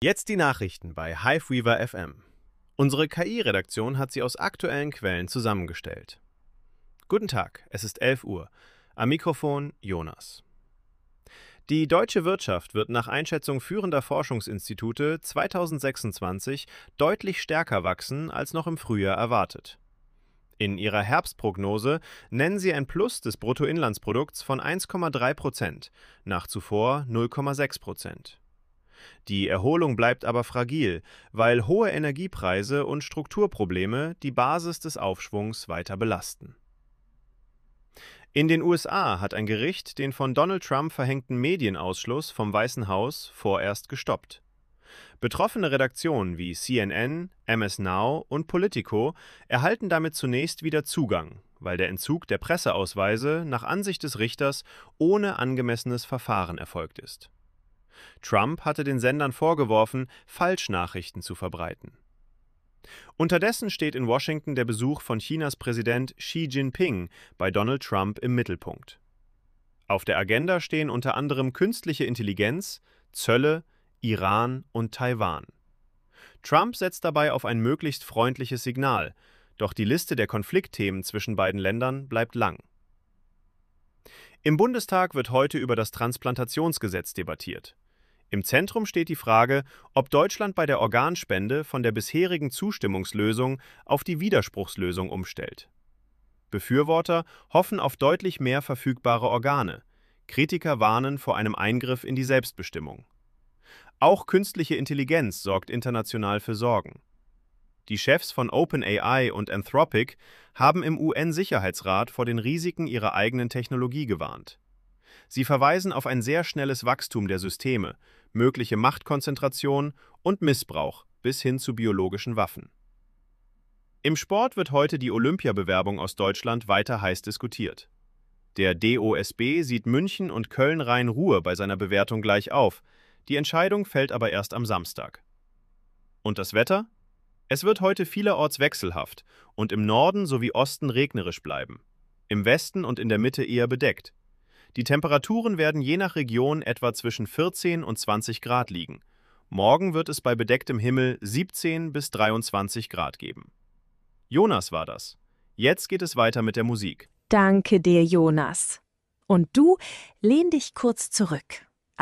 Jetzt die Nachrichten bei Hiveweaver FM. Unsere KI-Redaktion hat sie aus aktuellen Quellen zusammengestellt. Guten Tag, es ist 11 Uhr. Am Mikrofon Jonas. Die deutsche Wirtschaft wird nach Einschätzung führender Forschungsinstitute 2026 deutlich stärker wachsen als noch im Frühjahr erwartet. In ihrer Herbstprognose nennen sie ein Plus des Bruttoinlandsprodukts von 1,3%, nach zuvor 0,6%. Die Erholung bleibt aber fragil, weil hohe Energiepreise und Strukturprobleme die Basis des Aufschwungs weiter belasten. In den USA hat ein Gericht den von Donald Trump verhängten Medienausschluss vom Weißen Haus vorerst gestoppt. Betroffene Redaktionen wie CNN, MS Now und Politico erhalten damit zunächst wieder Zugang, weil der Entzug der Presseausweise nach Ansicht des Richters ohne angemessenes Verfahren erfolgt ist. Trump hatte den Sendern vorgeworfen, Falschnachrichten zu verbreiten. Unterdessen steht in Washington der Besuch von Chinas Präsident Xi Jinping bei Donald Trump im Mittelpunkt. Auf der Agenda stehen unter anderem künstliche Intelligenz, Zölle, Iran und Taiwan. Trump setzt dabei auf ein möglichst freundliches Signal, doch die Liste der Konfliktthemen zwischen beiden Ländern bleibt lang. Im Bundestag wird heute über das Transplantationsgesetz debattiert. Im Zentrum steht die Frage, ob Deutschland bei der Organspende von der bisherigen Zustimmungslösung auf die Widerspruchslösung umstellt. Befürworter hoffen auf deutlich mehr verfügbare Organe. Kritiker warnen vor einem Eingriff in die Selbstbestimmung. Auch künstliche Intelligenz sorgt international für Sorgen. Die Chefs von OpenAI und Anthropic haben im UN-Sicherheitsrat vor den Risiken ihrer eigenen Technologie gewarnt. Sie verweisen auf ein sehr schnelles Wachstum der Systeme, mögliche Machtkonzentration und Missbrauch bis hin zu biologischen Waffen. Im Sport wird heute die Olympiabewerbung aus Deutschland weiter heiß diskutiert. Der DOSB sieht München und Köln-Rhein-Ruhr bei seiner Bewertung gleich auf. Die Entscheidung fällt aber erst am Samstag. Und das Wetter? Es wird heute vielerorts wechselhaft und im Norden sowie Osten regnerisch bleiben. Im Westen und in der Mitte eher bedeckt. Die Temperaturen werden je nach Region etwa zwischen 14 und 20 Grad liegen. Morgen wird es bei bedecktem Himmel 17 bis 23 Grad geben. Jonas war das. Jetzt geht es weiter mit der Musik. Danke dir, Jonas. Und du, lehn dich kurz zurück.